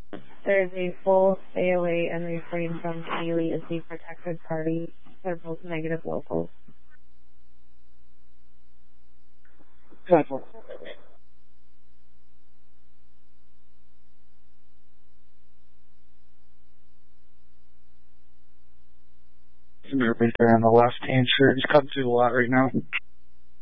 There's a full stay away and refrain from Haley as the protected party. They're both negative locals. 10-4. Some repair on the left hand shirt. He's cutting through the lot right now.